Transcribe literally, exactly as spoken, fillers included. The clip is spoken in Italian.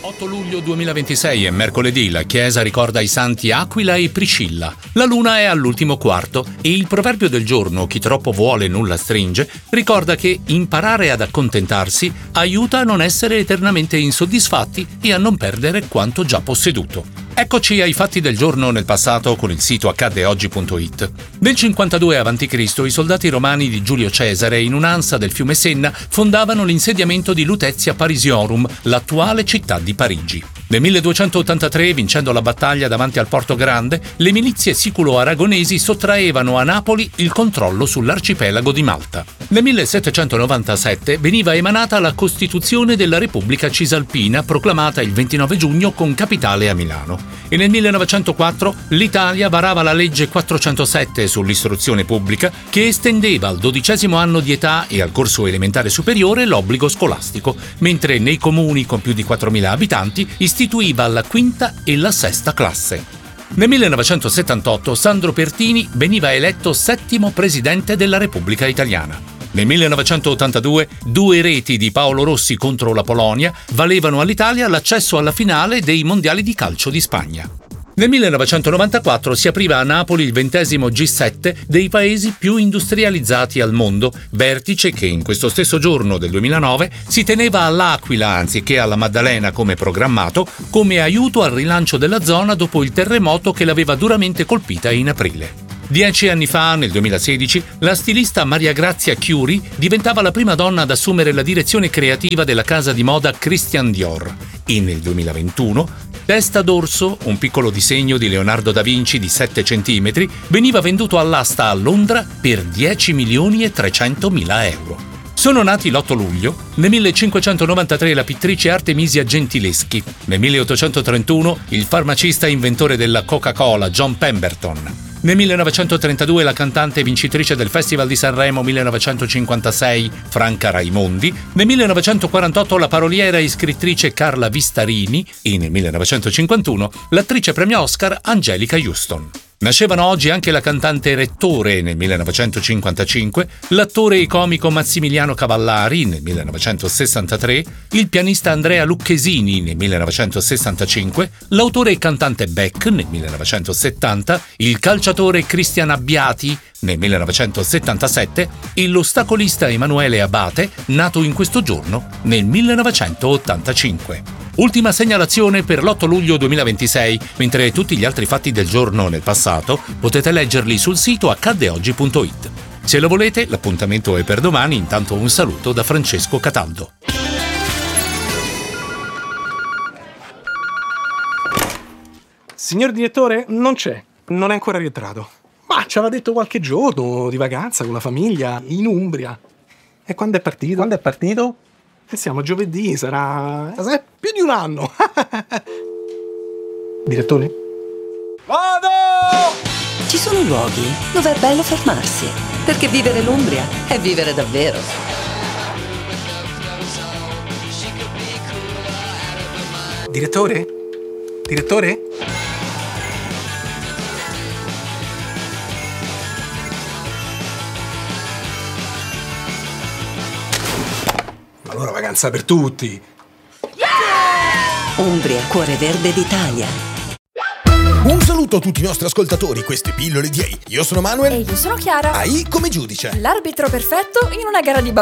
otto luglio duemilaventisei è mercoledì, la Chiesa ricorda i santi Aquila e Priscilla. La luna è all'ultimo quarto e il proverbio del giorno, chi troppo vuole nulla stringe, ricorda che imparare ad accontentarsi aiuta a non essere eternamente insoddisfatti e a non perdere quanto già posseduto. Eccoci ai fatti del giorno nel passato con il sito accadde oggi punto it. Nel cinquantadue avanti Cristo i soldati romani di Giulio Cesare, in un'ansa del fiume Senna, fondavano l'insediamento di Lutetia Parisiorum, l'attuale città di Parigi. Nel milleduecentottantatré, vincendo la battaglia davanti al Porto Grande, le milizie siculo-aragonesi sottraevano a Napoli il controllo sull'arcipelago di Malta. Nel millesettecentonovantasette veniva emanata la Costituzione della Repubblica Cisalpina, proclamata il ventinove giugno con capitale a Milano. E nel millenovecentoquattro l'Italia varava la legge quattrocentosette sull'istruzione pubblica, che estendeva al dodicesimo anno di età e al corso elementare superiore l'obbligo scolastico, mentre nei comuni con più di quattromila abitanti istituiva la quinta e la sesta classe. Nel millenovecentosettantotto Sandro Pertini veniva eletto settimo presidente della Repubblica Italiana. Nel millenovecentottantadue due reti di Paolo Rossi contro la Polonia valevano all'Italia l'accesso alla finale dei mondiali di calcio di Spagna. Nel millenovecentonovantaquattro si apriva a Napoli il ventesimo G sette dei paesi più industrializzati al mondo, vertice che in questo stesso giorno del duemilanove si teneva all'Aquila anziché alla Maddalena come programmato, come aiuto al rilancio della zona dopo il terremoto che l'aveva duramente colpita in aprile. Dieci anni fa, nel duemilasedici, la stilista Maria Grazia Chiuri diventava la prima donna ad assumere la direzione creativa della casa di moda Christian Dior. E nel duemilaventuno, testa d'orso, un piccolo disegno di Leonardo da Vinci di sette centimetri, veniva venduto all'asta a Londra per dieci milioni e trecentomila euro. Sono nati l'otto luglio, nel millecinquecentonovantatré la pittrice Artemisia Gentileschi, nel milleottocentotrentuno il farmacista e inventore della Coca-Cola John Pemberton. Nel millenovecentotrentadue la cantante vincitrice del Festival di Sanremo millenovecentocinquantasei Franca Raimondi, nel millenovecentoquarantotto la paroliera e scrittrice Carla Vistarini e nel millenovecentocinquantuno l'attrice premio Oscar Angelica Houston. Nascevano oggi anche la cantante Rettore nel millenovecentocinquantacinque, l'attore e comico Massimiliano Cavallari nel millenovecentosessantatré, il pianista Andrea Lucchesini nel millenovecentosessantacinque, l'autore e cantante Beck nel millenovecentosettanta, il calciatore Cristian Abbiati nel millenovecentosettantasette e l'ostacolista Emanuele Abate, nato in questo giorno nel millenovecentottantacinque. Ultima segnalazione per l'otto luglio duemilaventisei, mentre tutti gli altri fatti del giorno nel passato potete leggerli sul sito accadde oggi punto it. Se lo volete, l'appuntamento è per domani, intanto un saluto da Francesco Cataldo. Signor direttore, non c'è, non è ancora rientrato. Ma ci aveva detto qualche giorno di vacanza con la famiglia in Umbria. E quando è partito? Quando è partito? E siamo a giovedì, sarà... sarà più di un anno. Direttore? Vado! Ci sono luoghi dove è bello fermarsi, perché vivere l'Umbria è vivere davvero. Direttore? Direttore? Allora vacanza per tutti. Umbria, cuore verde d'Italia. Un saluto a tutti i nostri ascoltatori, queste pillole di A I. Io sono Manuel. E io sono Chiara. A I come giudice. L'arbitro perfetto in una gara di bambini.